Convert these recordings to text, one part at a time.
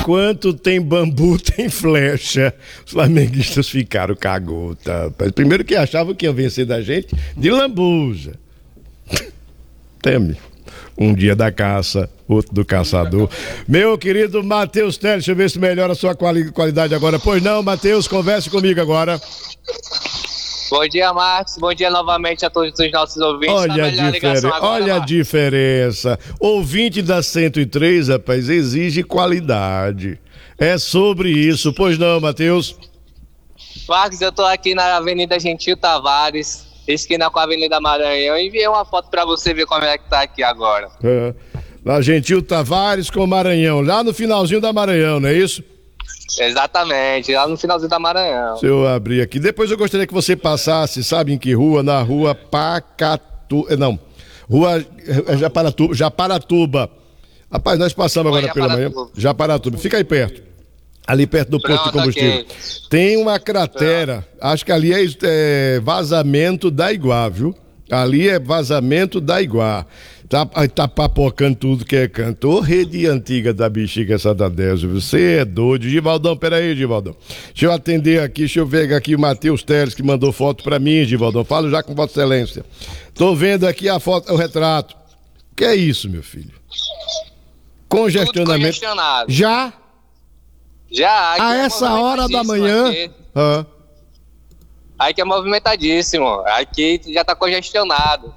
enquanto tem bambu, tem flecha. Os flamenguistas ficaram cagota. Primeiro que achavam que iam vencer da gente de lambuja. Teme. Um dia da caça, outro do caçador. Meu querido Matheus Teles, deixa eu ver se melhora a sua qualidade agora. Pois não, Matheus, converse comigo agora. Bom dia, Marcos. Bom dia novamente a todos os nossos ouvintes. Olha a diferença. Ouvinte da 103, rapaz, exige qualidade. É sobre isso. Pois não, Matheus? Marcos, eu tô aqui na Avenida Gentil Tavares, esquina com a Avenida Maranhão. Enviei uma foto pra você ver como é que tá aqui agora. Na Gentil Tavares com Maranhão, lá no finalzinho da Maranhão, não é isso? Exatamente, lá no finalzinho da Maranhão. Se eu abrir aqui, depois eu gostaria que você passasse, sabe em que rua? Na rua rua Japaratuba. Rapaz, nós passamos agora pela manhã. Japaratuba, fica aí perto. Ali perto do posto de combustível. Okay. Tem uma cratera, acho que ali é vazamento da Iguá, viu? Ali é vazamento da Iguá. Tá papocando tudo que é canto. Ô, rede antiga da bexiga Santadésio, você é doido. Givaldão, peraí, Givaldão. Deixa eu atender aqui, deixa eu ver aqui o Matheus Teles que mandou foto pra mim, Givaldão. Falo já com Vossa Excelência. Tô vendo aqui a foto, o retrato. O que é isso, meu filho? Congestionamento. Tudo congestionado. Já? Já. A essa hora da manhã? Aí que é movimentadíssimo. Aqui já tá congestionado.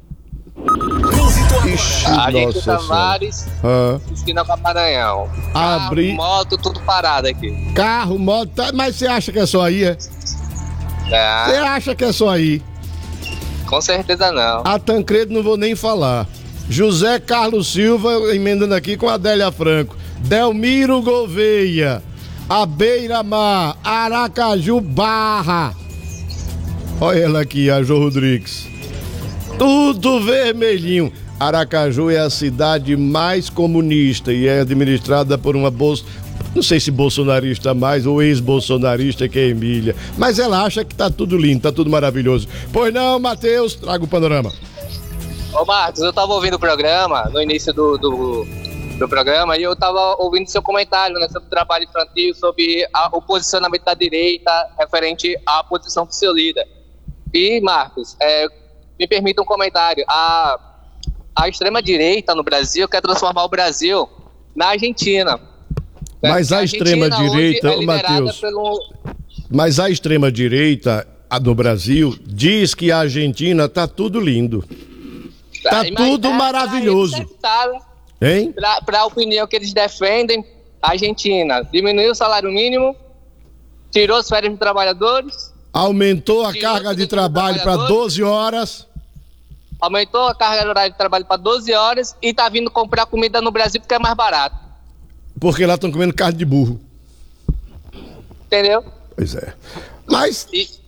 Ixi, a gente Tavares, esquina com a Maranhão. Carro, moto, tudo parado aqui. Carro, moto, mas você acha que é só aí, é? Você acha que é só aí? Com certeza não. A Tancredo não vou nem falar. José Carlos Silva emendando aqui com a Adélia Franco. Delmiro Gouveia, a Beira-Mar, Aracaju Barra. Olha ela aqui, a Jo Rodrigues. Tudo vermelhinho. Aracaju é a cidade mais comunista e é administrada por uma não sei se bolsonarista mais ou ex-bolsonarista, que é Emília. Mas ela acha que tá tudo lindo, tá tudo maravilhoso. Pois não, Matheus, traga o panorama. Ô Marcos, eu tava ouvindo o programa, no início do programa, e eu tava ouvindo seu comentário, né, sobre o trabalho infantil, sobre o posicionamento da direita referente à posição do seu líder. E, Marcos, me permita um comentário. A extrema-direita no Brasil quer transformar o Brasil na Argentina. Mas a extrema-direita, Matheus, mas a extrema-direita do Brasil diz que a Argentina tá tudo lindo. Tá tudo maravilhoso. Hein? Para a opinião que eles defendem, a Argentina diminuiu o salário mínimo, tirou as férias dos trabalhadores, aumentou a carga de trabalho para 12 horas. Aumentou a carga horária de trabalho para 12 horas e tá vindo comprar comida no Brasil porque é mais barato. Porque lá estão comendo carne de burro. Entendeu? Pois é. Mas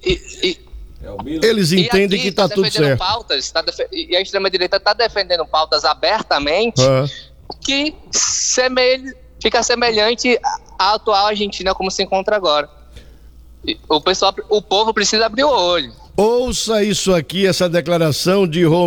eles entendem que tá tudo certo. Pautas, e a extrema-direita está defendendo pautas abertamente que fica semelhante à atual Argentina como se encontra agora. O povo precisa abrir o olho. Ouça isso aqui, essa declaração de